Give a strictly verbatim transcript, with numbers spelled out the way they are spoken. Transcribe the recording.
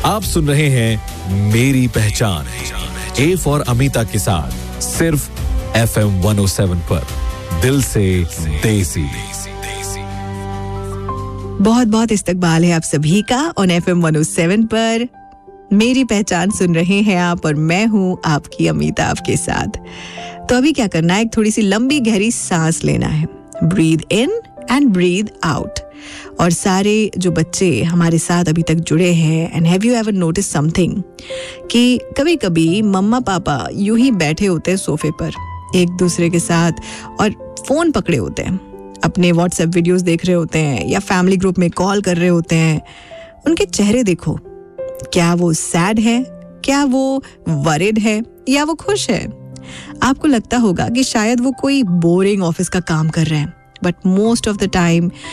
आप सुन रहे हैं मेरी पहचान, ए फॉर अमिता के साथ सिर्फ F M one O seven पर, दिल से देसी। बहुत बहुत इस्तकबाल है आप सभी का on F M one O seven पर। मेरी पहचान सुन रहे हैं आप और मैं हूं आपकी अमिता आपके साथ। तो अभी क्या करना है, एक थोड़ी सी लंबी गहरी सांस लेना है, breathe in and breathe out. और सारे जो बच्चे हमारे साथ अभी तक जुड़े हैं, and have you ever notice something कि कभी कभी मम्मा पापा यूं ही बैठे होते हैं सोफे पर एक दूसरे के साथ और फोन पकड़े होते हैं, अपने व्हाट्सएप वीडियोस देख रहे होते हैं या फैमिली ग्रुप में कॉल कर रहे होते हैं। उनके चेहरे देखो, क्या वो सैड है, क्या वो वरिड है, या वो खुश है। आपको लगता होगा कि शायद वो कोई बोरिंग ऑफिस का काम कर रहे हैं, but most of the time